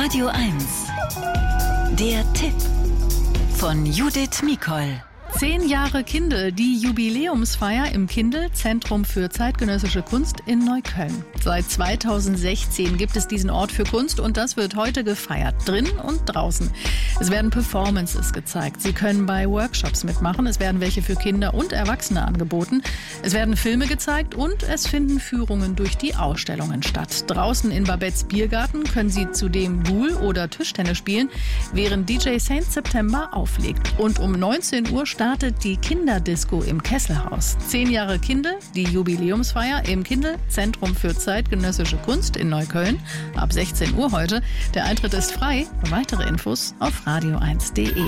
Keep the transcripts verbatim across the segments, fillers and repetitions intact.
Radio eins. Der Tipp von Judith Mikol. Zehn Jahre Kindl, die Jubiläumsfeier im Kindl, Zentrum für zeitgenössische Kunst in Neukölln. Seit zweitausendsechzehn gibt es diesen Ort für Kunst und das wird heute gefeiert, drin und draußen. Es werden Performances gezeigt. Sie können bei Workshops mitmachen. Es werden welche für Kinder und Erwachsene angeboten. Es werden Filme gezeigt und es finden Führungen durch die Ausstellungen statt. Draußen in Babettes Biergarten können Sie zudem Boule oder Tischtennis spielen, während D J Saint September auflegt. Und um neunzehn Uhr startet die Kinderdisco im Kesselhaus. Zehn Jahre Kindl, die Jubiläumsfeier im Kindl, Zentrum für zeitgenössische Kunst in Neukölln. Ab sechzehn Uhr heute. Der Eintritt ist frei. Weitere Infos auf radio eins punkt de.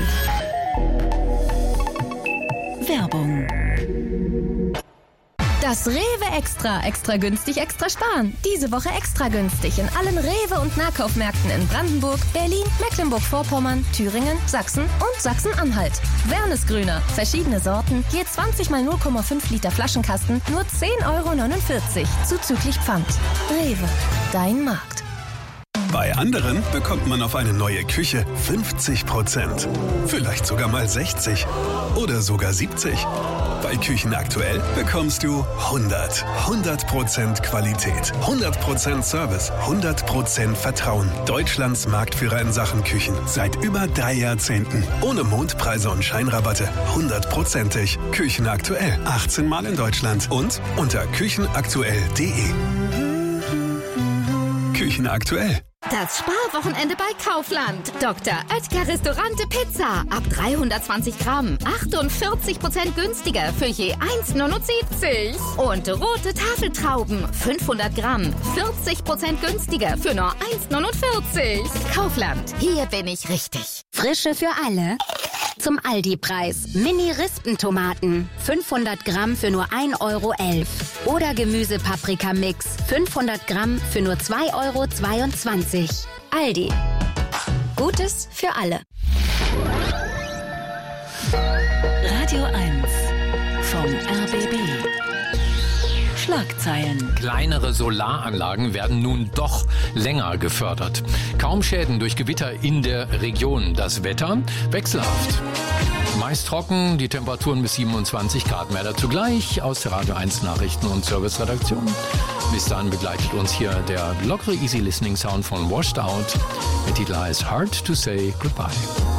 Werbung. Das Rewe Extra. Extra günstig, extra sparen. Diese Woche extra günstig in allen Rewe- und Nahkaufmärkten in Brandenburg, Berlin, Mecklenburg-Vorpommern, Thüringen, Sachsen und Sachsen-Anhalt. Wernesgrüner. Verschiedene Sorten. Je zwanzig mal null Komma fünf Liter Flaschenkasten. Nur zehn Euro neunundvierzig. Zuzüglich Pfand. Rewe. Dein Markt. Bei anderen bekommt man auf eine neue Küche fünfzig Prozent. Vielleicht sogar mal sechzig oder sogar siebzig. Bei Küchen aktuell bekommst du hundert. hundert Prozent Qualität, hundert Prozent Service, hundert Prozent Vertrauen. Deutschlands Marktführer in Sachen Küchen. Seit über drei Jahrzehnten. Ohne Mondpreise und Scheinrabatte. hundertprozentig. Küchen aktuell. achtzehn Mal in Deutschland. Und unter küchenaktuell punkt de. Küchen aktuell. Das Sparwochenende bei Kaufland. Doktor Oetker Restaurante Pizza. Ab dreihundertzwanzig Gramm. achtundvierzig Prozent günstiger für je eins Komma neunundsiebzig. Und rote Tafeltrauben. fünfhundert Gramm. vierzig Prozent günstiger für nur eins Komma neunundvierzig. Kaufland. Hier bin ich richtig. Frische für alle. Zum Aldi-Preis. Mini-Rispentomaten. fünfhundert Gramm für nur ein Euro elf. Oder Gemüse-Paprika-Mix. fünfhundert Gramm für nur zwei Euro zweiundzwanzig. Aldi. Gutes für alle. Radio eins vom R B B. Schlagzeilen. Kleinere Solaranlagen werden nun doch länger gefördert. Kaum Schäden durch Gewitter in der Region. Das Wetter wechselhaft. Meist trocken, die Temperaturen bis siebenundzwanzig Grad. Mehr dazu gleich aus der Radio eins Nachrichten- und Serviceredaktion. Bis dann begleitet uns hier der lockere Easy Listening Sound von Washed Out. Der Titel heißt Hard to Say Goodbye.